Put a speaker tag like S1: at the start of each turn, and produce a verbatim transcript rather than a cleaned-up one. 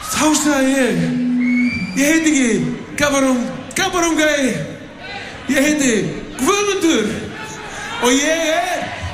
S1: Þá sagði ég, ég heiti ekki Gabarum, Gabarum gæi, ég heiti Guðmundur og ég er